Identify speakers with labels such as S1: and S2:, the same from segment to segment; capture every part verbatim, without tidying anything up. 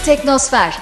S1: Teknosfer.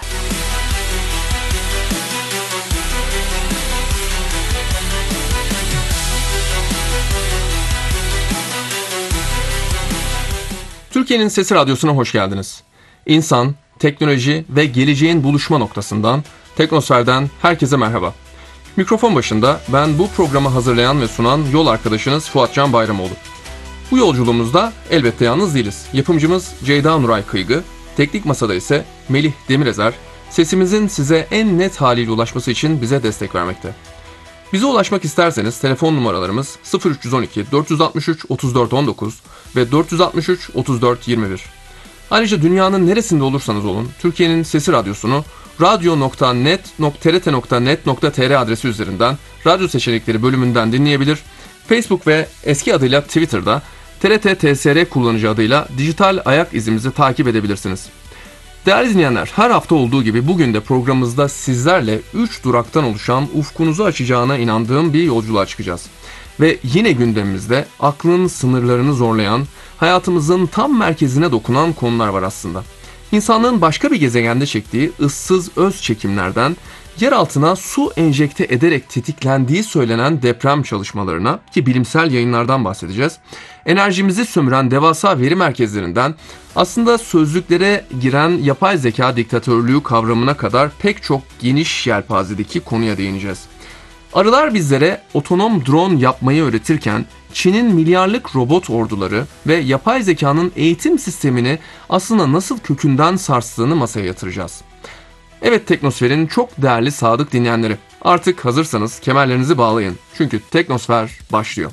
S2: Türkiye'nin Sesi Radyosu'na hoş geldiniz. İnsan, teknoloji ve geleceğin buluşma noktasından, Teknosfer'den herkese merhaba. Mikrofon başında ben bu programı hazırlayan ve sunan yol arkadaşınız Fuatcan Bayramoğlu. Bu yolculuğumuzda elbette yalnız değiliz. Yapımcımız Ceyda Nuray Kıygı, teknik masada ise Melih Demirezer, sesimizin size en net haliyle ulaşması için bize destek vermekte. Bize ulaşmak isterseniz telefon numaralarımız sıfır üç on iki dört altı üç otuz dört on dokuz ve dört altı üç otuz dört yirmi bir. Ayrıca dünyanın neresinde olursanız olun, Türkiye'nin Sesi Radyosu'nu radyo nokta net nokta t r t nokta net nokta t r adresi üzerinden radyo seçenekleri bölümünden dinleyebilir. Facebook ve eski adıyla Twitter'da T R T T S R kullanıcı adıyla dijital ayak izimizi takip edebilirsiniz. Değerli dinleyenler, her hafta olduğu gibi bugün de programımızda sizlerle üç duraktan oluşan ufkunuzu açacağına inandığım bir yolculuğa çıkacağız. Ve yine gündemimizde aklın sınırlarını zorlayan, hayatımızın tam merkezine dokunan konular var aslında. İnsanlığın başka bir gezegende çektiği ıssız öz çekimlerden, yer altına su enjekte ederek tetiklendiği söylenen deprem çalışmalarına, ki bilimsel yayınlardan bahsedeceğiz, enerjimizi sömüren devasa veri merkezlerinden aslında sözlüklere giren yapay zeka diktatörlüğü kavramına kadar pek çok geniş yelpazedeki konuya değineceğiz. Arılar bizlere otonom drone yapmayı öğretirken Çin'in milyarlık robot orduları ve yapay zekanın eğitim sistemini aslında nasıl kökünden sarstığını masaya yatıracağız. Evet, Teknosfer'in çok değerli sadık dinleyenleri, artık hazırsanız kemerlerinizi bağlayın. Çünkü Teknosfer başlıyor.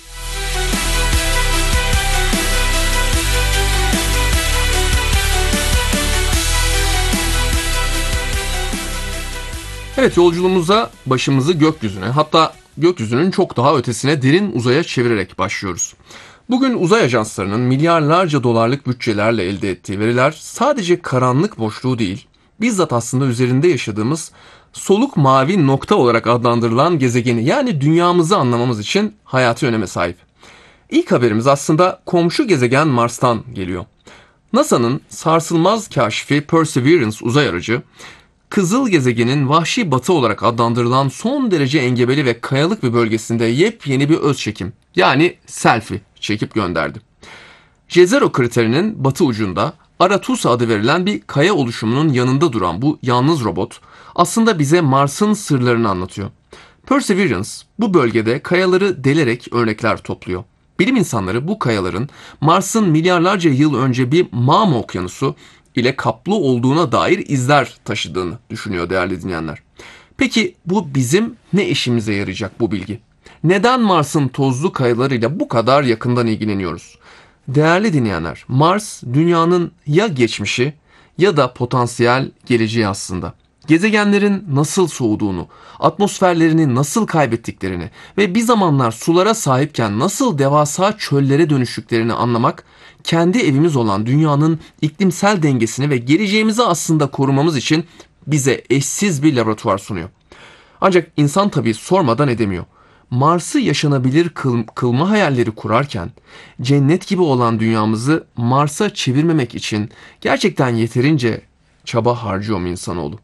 S2: Evet, yolculuğumuza başımızı gökyüzüne, hatta gökyüzünün çok daha ötesine, derin uzaya çevirerek başlıyoruz. Bugün uzay ajanslarının milyarlarca dolarlık bütçelerle elde ettiği veriler sadece karanlık boşluğu değil, bizzat aslında üzerinde yaşadığımız soluk mavi nokta olarak adlandırılan gezegeni, yani dünyamızı anlamamız için hayati öneme sahip. İlk haberimiz aslında komşu gezegen Mars'tan geliyor. NASA'nın sarsılmaz kaşifi Perseverance uzay aracı, Kızıl gezegenin vahşi batı olarak adlandırılan son derece engebeli ve kayalık bir bölgesinde yepyeni bir öz çekim, yani selfie çekip gönderdi. Jezero kriterinin batı ucunda Aratusa adı verilen bir kaya oluşumunun yanında duran bu yalnız robot aslında bize Mars'ın sırlarını anlatıyor. Perseverance bu bölgede kayaları delerek örnekler topluyor. Bilim insanları bu kayaların Mars'ın milyarlarca yıl önce bir mağma okyanusu ile kaplı olduğuna dair izler taşıdığını düşünüyor değerli dinleyenler. Peki bu bizim ne işimize yarayacak bu bilgi? Neden Mars'ın tozlu kayalarıyla bu kadar yakından ilgileniyoruz? Değerli dinleyenler, Mars dünyanın ya geçmişi ya da potansiyel geleceği aslında. Gezegenlerin nasıl soğuduğunu, atmosferlerini nasıl kaybettiklerini ve bir zamanlar sulara sahipken nasıl devasa çöllere dönüştüklerini anlamak, kendi evimiz olan dünyanın iklimsel dengesini ve geleceğimizi aslında korumamız için bize eşsiz bir laboratuvar sunuyor. Ancak insan tabii sormadan edemiyor. Mars'ı yaşanabilir kıl, kılma hayalleri kurarken cennet gibi olan dünyamızı Mars'a çevirmemek için gerçekten yeterince çaba harcıyor mu insanoğlu?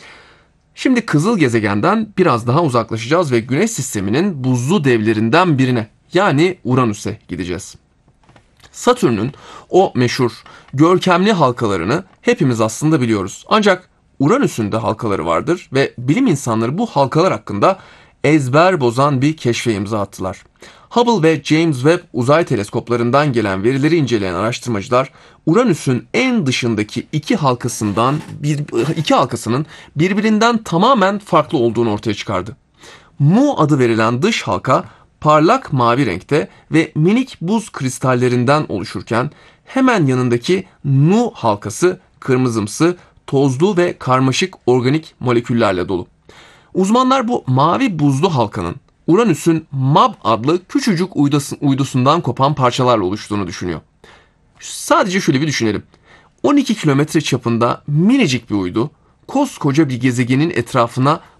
S2: Şimdi kızıl gezegenden biraz daha uzaklaşacağız ve Güneş sisteminin buzlu devlerinden birine, yani Uranüs'e gideceğiz. Satürn'ün o meşhur görkemli halkalarını hepimiz aslında biliyoruz. Ancak Uranüs'ün de halkaları vardır ve bilim insanları bu halkalar hakkında ezber bozan bir keşfe imza attılar. Hubble ve James Webb uzay teleskoplarından gelen verileri inceleyen araştırmacılar Uranüs'ün en dışındaki iki halkasından bir, iki halkasının birbirinden tamamen farklı olduğunu ortaya çıkardı. Mu adı verilen dış halka parlak mavi renkte ve minik buz kristallerinden oluşurken hemen yanındaki Nu halkası kırmızımsı, tozlu ve karmaşık organik moleküllerle dolu. Uzmanlar bu mavi buzlu halkanın Uranüs'ün M A B adlı küçücük uydusundan kopan parçalarla oluştuğunu düşünüyor. Sadece şöyle bir düşünelim. on iki kilometre çapında minicik bir uydu, koskoca bir gezegenin etrafına